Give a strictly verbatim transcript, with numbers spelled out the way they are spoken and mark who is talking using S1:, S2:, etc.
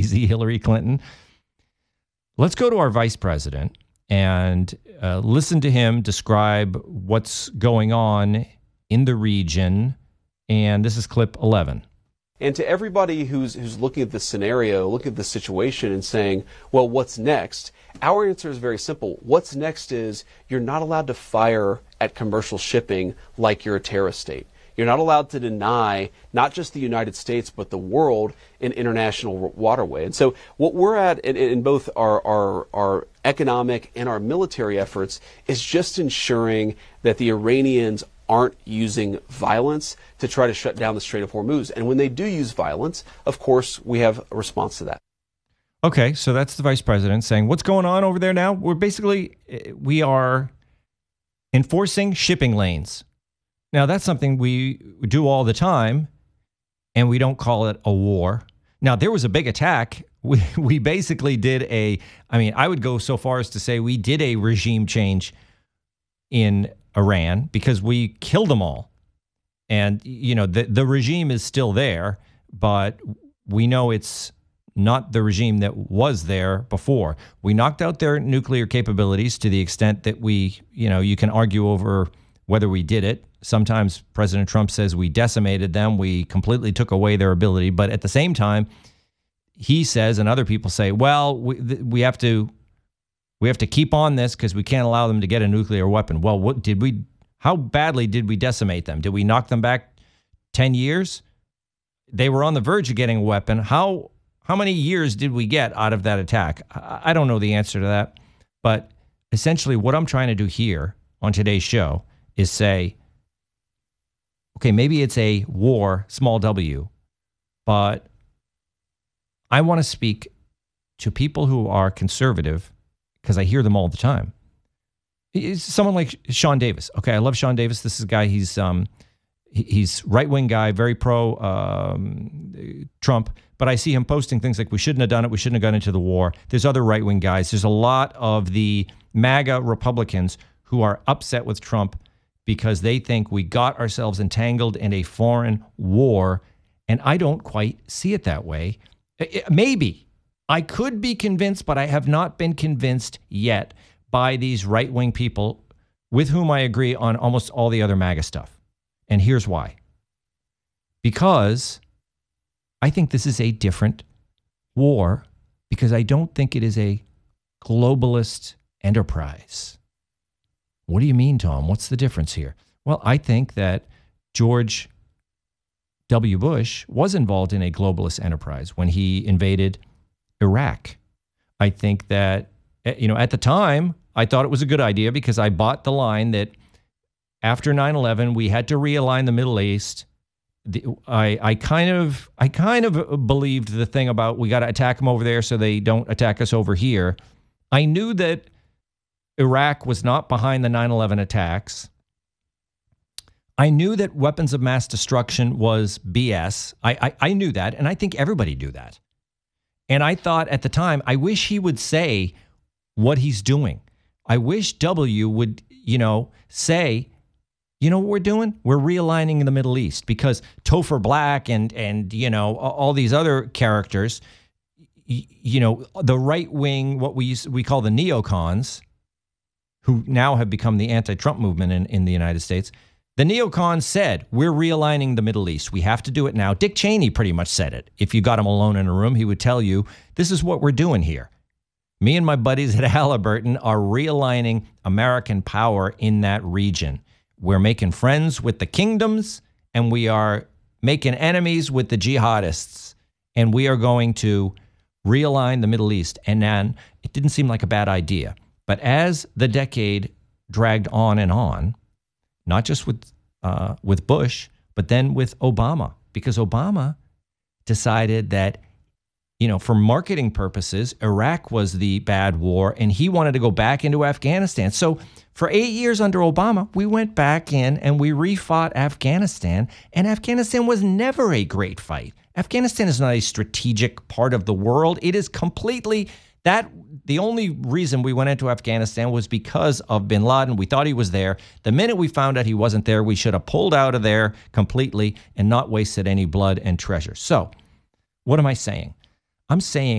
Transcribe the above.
S1: crazy Hillary Clinton. Let's go to our vice president and uh, listen to him describe what's going on in the region. And this is clip eleven.
S2: And to everybody who's who's looking at this scenario, looking at this situation and saying, well, what's next? Our answer is very simple. What's next is you're not allowed to fire at commercial shipping like you're a terrorist state. You're not allowed to deny not just the United States, but the world an international waterway. And so what we're at in, in both our, our, our economic and our military efforts is just ensuring that the Iranians aren't using violence to try to shut down the Strait of Hormuz. And when they do use violence, of course, we have a response to that.
S1: Okay, so that's the vice president saying, what's going on over there now? We're basically, we are enforcing shipping lanes. Now, that's something we do all the time, and we don't call it a war. Now, there was a big attack. We, we basically did a, I mean, I would go so far as to say we did a regime change in Iran because we killed them all. And, you know, the, the regime is still there, but we know it's not the regime that was there before. We knocked out their nuclear capabilities to the extent that we, you know, you can argue over whether we did it. Sometimes President Trump says we decimated them. We completely took away their ability. But at the same time, he says, and other people say, well, we, we have to we have to keep on this because we can't allow them to get a nuclear weapon. Well, what did we? How badly did we decimate them? Did we knock them back ten years? They were on the verge of getting a weapon. How how many years did we get out of that attack? I, I don't know the answer to that. But essentially, what I'm trying to do here on today's show is say, okay, maybe it's a war, small w, but I want to speak to people who are conservative because I hear them all the time. It's someone like Sean Davis. Okay, I love Sean Davis. This is a guy, he's um, he's right-wing guy, very pro um, Trump, but I see him posting things like we shouldn't have done it, we shouldn't have gone into the war. There's other right-wing guys. There's a lot of the MAGA Republicans who are upset with Trump because they think we got ourselves entangled in a foreign war, and I don't quite see it that way. Maybe. I could be convinced, but I have not been convinced yet by these right-wing people with whom I agree on almost all the other MAGA stuff. And here's why. Because I think this is a different war, because I don't think it is a globalist enterprise. What do you mean, Tom? What's the difference here? Well, I think that George W. Bush was involved in a globalist enterprise when he invaded Iraq. I think that, you know, at the time, I thought it was a good idea because I bought the line that after nine eleven, we had to realign the Middle East. The, I, I kind of, I kind of believed the thing about we got to attack them over there so they don't attack us over here. I knew that Iraq was not behind the nine eleven attacks. I knew that weapons of mass destruction was B S. I, I, I knew that, and I think everybody knew that. And I thought at the time, I wish he would say what he's doing. I wish W would, you know, say, you know what we're doing? We're realigning the Middle East, because Topher Black and, and you know, all these other characters, you know, the right wing, what we used, we call the neocons, who now have become the anti-Trump movement in, in the United States. The neocons said, we're realigning the Middle East. We have to do it now. Dick Cheney pretty much said it. If you got him alone in a room, he would tell you, this is what we're doing here. Me and my buddies at Halliburton are realigning American power in that region. We're making friends with the kingdoms, and we are making enemies with the jihadists. And we are going to realign the Middle East. And then it didn't seem like a bad idea. But as the decade dragged on and on, not just with uh, with Bush, but then with Obama, because Obama decided that, you know, for marketing purposes, Iraq was the bad war, and he wanted to go back into Afghanistan. So for eight years under Obama, we went back in and we refought Afghanistan, and Afghanistan was never a great fight. Afghanistan is not a strategic part of the world. It is completely that. The only reason we went into Afghanistan was because of bin Laden. We thought he was there. The minute we found out he wasn't there, we should have pulled out of there completely and not wasted any blood and treasure. So what am I saying? I'm saying